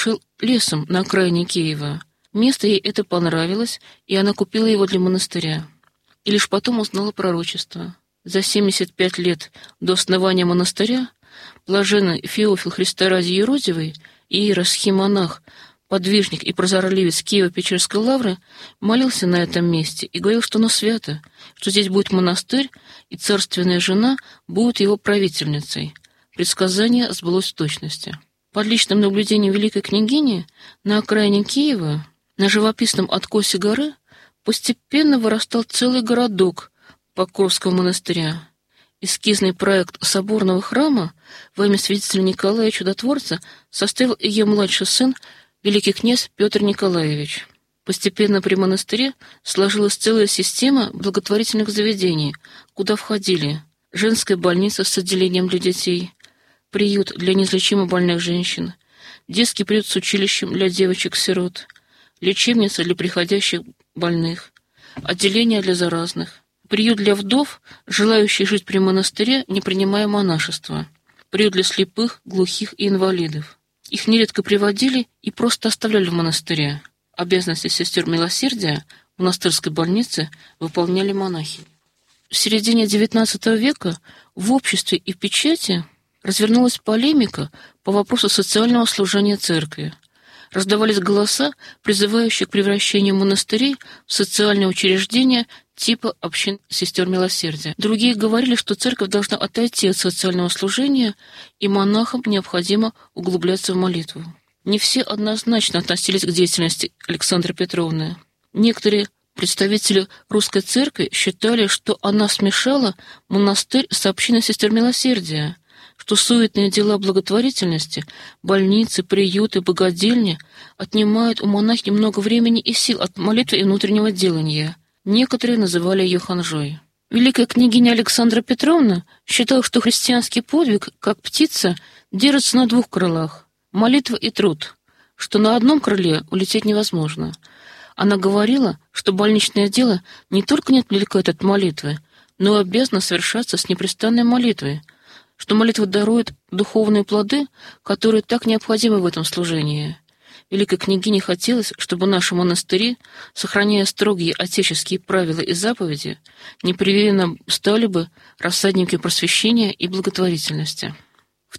шел лесом на окраине Киева. Место ей это понравилось, и она купила его для монастыря. И лишь потом узнала пророчество. За 75 лет до основания монастыря блаженный Феофил Христа ради Еродивый, иеросхимонах, подвижник и прозорливец Киево-Печерской лавры, молился на этом месте и говорил, что оно свято, что здесь будет монастырь, и царственная жена будет его правительницей. Предсказание сбылось в точности. Под личным наблюдением великой княгини на окраине Киева, на живописном откосе горы, постепенно вырастал целый городок Покровского монастыря. Эскизный проект соборного храма во имя святителя Николая Чудотворца составил ее младший сын, великий князь Петр Николаевич. Постепенно при монастыре сложилась целая система благотворительных заведений, куда входили женская больница с отделением для детей, приют для неизлечимо больных женщин, детский приют с училищем для девочек-сирот, лечебница для приходящих больных, отделение для заразных, приют для вдов, желающих жить при монастыре, не принимая монашества, приют для слепых, глухих и инвалидов. Их нередко приводили и просто оставляли в монастыре. Обязанности сестер милосердия в монастырской больнице выполняли монахи. В середине XIX века в обществе и в печати развернулась полемика по вопросу социального служения церкви. Раздавались голоса, призывающие к превращению монастырей в социальные учреждения типа общин сестер милосердия. Другие говорили, что церковь должна отойти от социального служения, и монахам необходимо углубляться в молитву. Не все однозначно относились к деятельности Александры Петровны. Некоторые представители русской церкви считали, что она смешала монастырь с общиной сестер милосердия, что суетные дела благотворительности, больницы, приюты, богадельни отнимают у монахини много времени и сил от молитвы и внутреннего делания. Некоторые называли ее ханжой. Великая княгиня Александра Петровна считала, что христианский подвиг, как птица, держится на двух крылах – молитва и труд, что на одном крыле улететь невозможно. Она говорила, что больничное дело не только не отвлекает от молитвы, но и обязано совершаться с непрестанной молитвой, что молитва дарует духовные плоды, которые так необходимы в этом служении. Великой княгине хотелось, чтобы наши монастыри, сохраняя строгие отеческие правила и заповеди, непременно стали бы рассадниками просвещения и благотворительности. В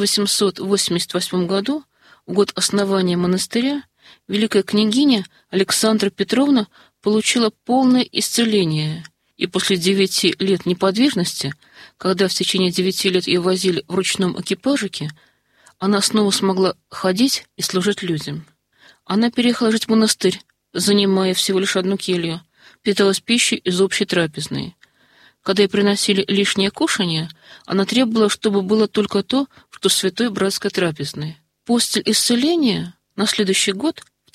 1888 году, в год основания монастыря, великая княгиня Александра Петровна получила полное исцеление, и после 9 лет неподвижности, когда в течение 9 лет ее возили в ручном экипажике, она снова смогла ходить и служить людям. Она переехала жить в монастырь, занимая всего лишь одну келью, питалась пищей из общей трапезной. Когда ей приносили лишнее кушанье, она требовала, чтобы было только то, что святой братской трапезной. После исцеления на следующий год, в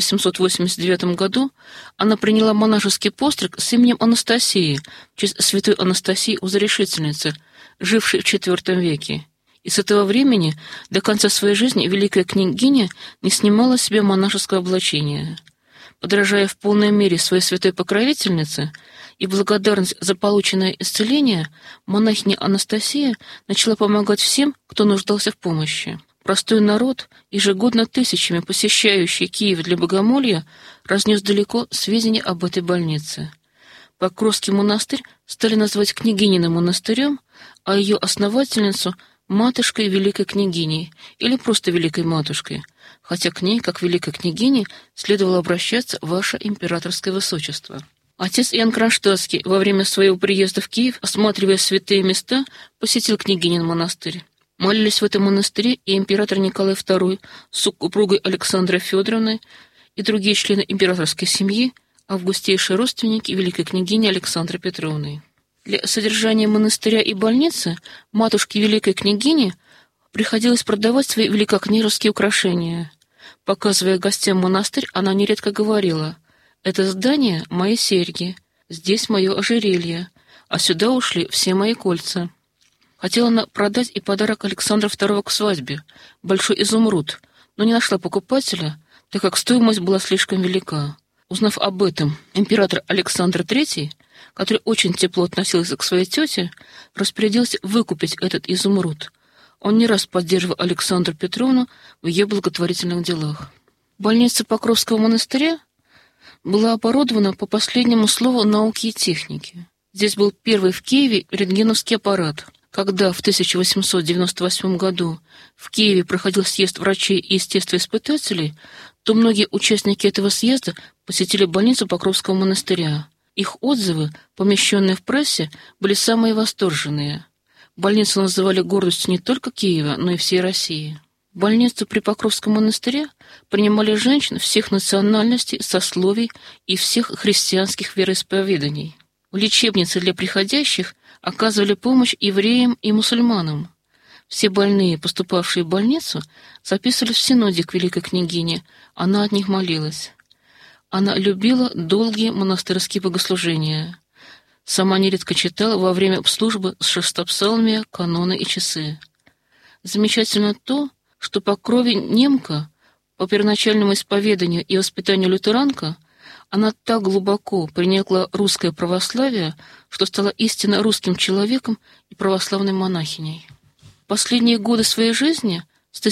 1889 году, она приняла монашеский постриг с именем Анастасии в честь святой Анастасии Узрешительницы, жившей в IV веке. И с этого времени до конца своей жизни великая княгиня не снимала с себя монашеского облачения. Подражая в полной мере своей святой покровительнице и благодарность за полученное исцеление, монахиня Анастасия начала помогать всем, кто нуждался в помощи. Простой народ, ежегодно тысячами посещающий Киев для богомолья, разнес далеко сведения об этой больнице. Покровский монастырь стали называть княгининым монастырем, а ее основательницу – матушкой великой княгини или просто великой матушкой, хотя к ней, как великой княгине, следовало обращаться ваше императорское высочество. Отец Иоанн Кронштадтский во время своего приезда в Киев, осматривая святые места, посетил княгинин монастырь. Молились в этом монастыре и император Николай II с супругой Александрой Федоровной и другие члены императорской семьи, августейшие родственники великой княгини Александры Петровны. Для содержания монастыря и больницы матушке великой княгини приходилось продавать свои великокняжеские украшения. Показывая гостям монастырь, она нередко говорила: «Это здание — мои серьги, здесь мое ожерелье, а сюда ушли все мои кольца». Хотела она продать и подарок Александра II к свадьбе — большой изумруд, но не нашла покупателя, так как стоимость была слишком велика. Узнав об этом, император Александр III, который очень тепло относился к своей тете, распорядился выкупить этот изумруд. Он не раз поддерживал Александру Петровну в ее благотворительных делах. Больница Покровского монастыря была оборудована по последнему слову науки и техники. Здесь был первый в Киеве рентгеновский аппарат. Когда в 1898 году в Киеве проходил съезд врачей и естествоиспытателей, то многие участники этого съезда посетили больницу Покровского монастыря. Их отзывы, помещенные в прессе, были самые восторженные. Больницу называли гордостью не только Киева, но и всей России. В больницу при Покровском монастыре принимали женщин всех национальностей, сословий и всех христианских вероисповеданий. В лечебнице для приходящих оказывали помощь евреям и мусульманам. Все больные, поступавшие в больницу, записывались в синоде к великой княгине, она от них молилась. Она любила долгие монастырские богослужения. Сама нередко читала во время службы с шестопсалмия, каноны и часы. Замечательно то, что по крови немка, по первоначальному исповеданию и воспитанию лютеранка, она так глубоко приникла русское православие, что стала истинно русским человеком и православной монахиней. В последние годы своей жизни, с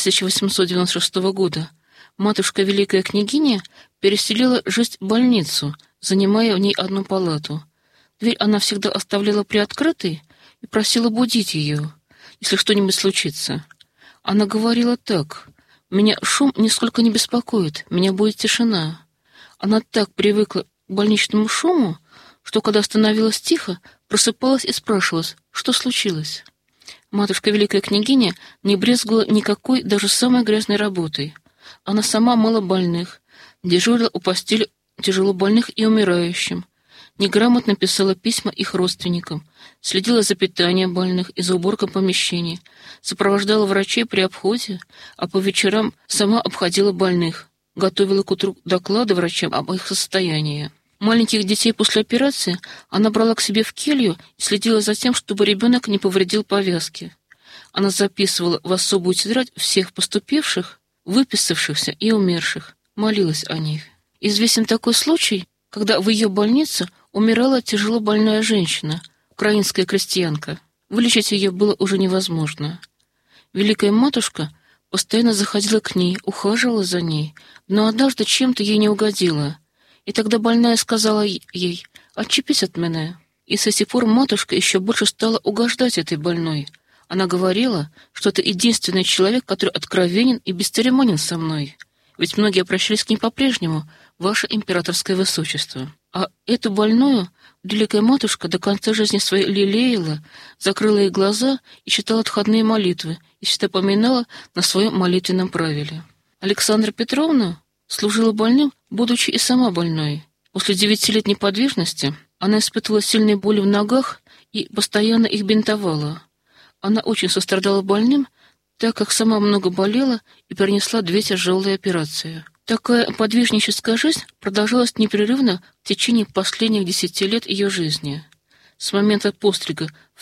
1896 года, матушка Великая Княгиня переселила жизнь в больницу, занимая в ней одну палату. Дверь она всегда оставляла приоткрытой и просила будить ее, если что-нибудь случится. Она говорила так: «Меня шум нисколько не беспокоит, меня будет тишина». Она так привыкла к больничному шуму, что, когда становилось тихо, просыпалась и спрашивалась, что случилось. Матушка Великая Княгиня не брезгала никакой, даже самой грязной работой. Она сама мыла больных, дежурила у постели тяжелобольных и умирающим, неграмотно писала письма их родственникам, следила за питанием больных и за уборкой помещений, сопровождала врачей при обходе, а по вечерам сама обходила больных, готовила к утру доклады врачам об их состоянии. Маленьких детей после операции она брала к себе в келью и следила за тем, чтобы ребенок не повредил повязки. Она записывала в особую тетрадь всех поступивших, выписавшихся и умерших, молилась о них. Известен такой случай, когда в ее больнице умирала тяжело больная женщина, украинская крестьянка. Вылечить ее было уже невозможно. Великая матушка постоянно заходила к ней, ухаживала за ней, но однажды чем-то ей не угодила. И тогда больная сказала ей: «Отчепись от меня». И с этих пор матушка еще больше стала угождать этой больной. Она говорила, что это единственный человек, который откровенен и бесцеремонен со мной. Ведь многие обращались к ней по-прежнему: «Ваше императорское высочество». А эту больную Великая матушка до конца жизни своей лелеяла, закрыла ей глаза и читала отходные молитвы, и всегда поминала на своем молитвенном правиле. Александра Петровна служила больным, будучи и сама больной. После 9 лет неподвижности она испытывала сильные боли в ногах и постоянно их бинтовала. Она очень сострадала больным, так как сама много болела и перенесла 2 тяжелые операции. Такая подвижническая жизнь продолжалась непрерывно в течение последних 10 лет ее жизни. С момента пострига в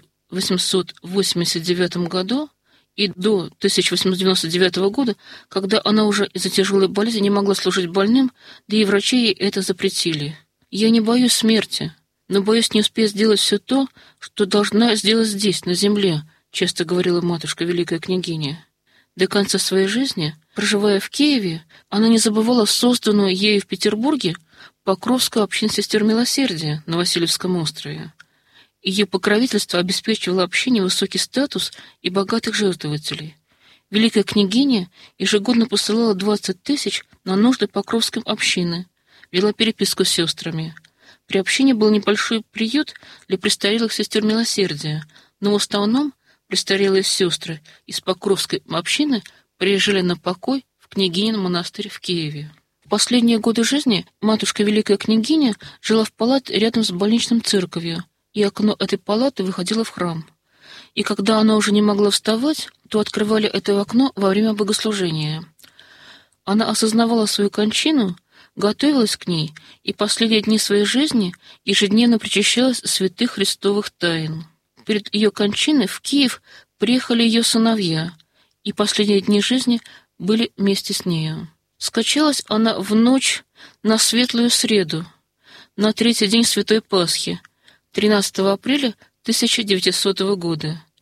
1889 году и до 1899 года, когда она уже из-за тяжелой болезни не могла служить больным, да и врачи ей это запретили. «Я не боюсь смерти, но боюсь не успеть сделать все то, что должна сделать здесь, на земле», часто говорила матушка Великая Княгиня. До конца своей жизни, проживая в Киеве, она не забывала созданную ею в Петербурге Покровскую общину сестер милосердия на Васильевском острове. Ее покровительство обеспечивало общине высокий статус и богатых жертвователей. Великая княгиня ежегодно посылала 20 тысяч на нужды Покровской общины, вела переписку с сестрами. При общине был небольшой приют для престарелых сестер милосердия, но в основном престарелые сестры из Покровской общины приезжали на покой в княгинин монастырь в Киеве. В последние годы жизни матушка Великая Княгиня жила в палате рядом с больничным церковью, и окно этой палаты выходило в храм. И когда она уже не могла вставать, то открывали это окно во время богослужения. Она осознавала свою кончину, готовилась к ней и последние дни своей жизни ежедневно причащалась святых христовых тайн. Перед ее кончиной в Киев приехали ее сыновья, и последние дни жизни были вместе с нею. Скончалась она в ночь на Светлую Среду, на 3-й день Святой Пасхи, 13 апреля 1900 года.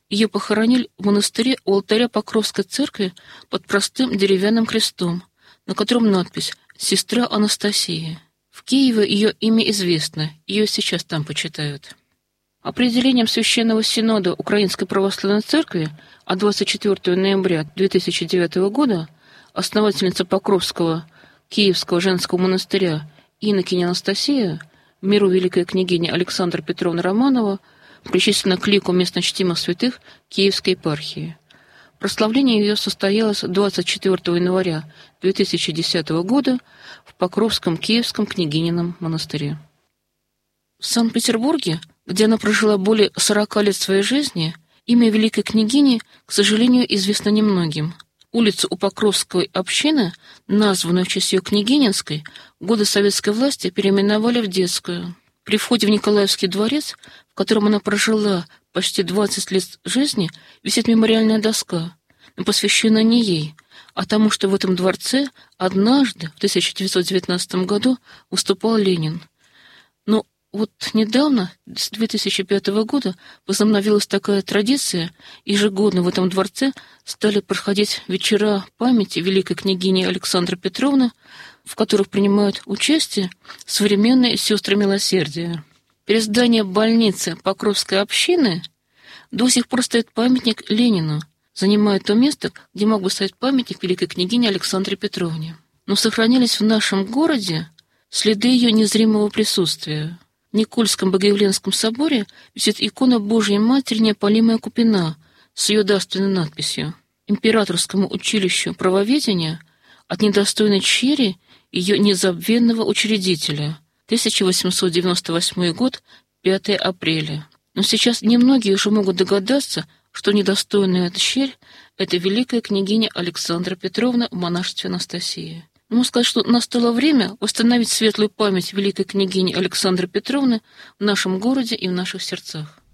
Ее похоронили в монастыре у алтаря Покровской церкви под простым деревянным крестом, на котором надпись «Сестра Анастасия». В Киеве ее имя известно, ее сейчас там почитают. Определением Священного Синода Украинской Православной Церкви от 24 ноября 2009 года основательница Покровского Киевского женского монастыря инокиня Анастасия, в миру великая княгиня Александра Петровна Романова, причислена к лику местночтимых святых Киевской епархии. Прославление ее состоялось 24 января 2010 года в Покровском Киевском княгинином монастыре. В Санкт-Петербурге, где она прожила более 40 лет своей жизни, имя великой княгини, к сожалению, известно немногим. Улицу у Покровской общины, названную в честь ее княгининской, в годы советской власти переименовали в Детскую. При входе в Николаевский дворец, в котором она прожила почти 20 лет жизни, висит мемориальная доска, но посвященная не ей, а тому, что в этом дворце однажды, в 1919 году, выступал Ленин. Но вот недавно, с 2005 года, возобновилась такая традиция, ежегодно в этом дворце стали проходить вечера памяти великой княгини Александры Петровны, в которых принимают участие современные сестры милосердия. Перед зданием больницы Покровской общины до сих пор стоит памятник Ленину, занимая то место, где мог бы стоять памятник великой княгине Александре Петровне. Но сохранились в нашем городе следы ее незримого присутствия. В Никольском Богоявленском соборе висит икона Божьей Матери Неопалимая Купина с ее дарственной надписью. Императорскому училищу правоведения от недостойной черри ее незабвенного учредителя. 1898 год, 5 апреля. Но сейчас немногие уже могут догадаться, что недостойная черь — это великая княгиня Александра Петровна в монашестве Анастасии. Можно сказать, что настало время восстановить светлую память великой княгини Александры Петровны в нашем городе и в наших сердцах.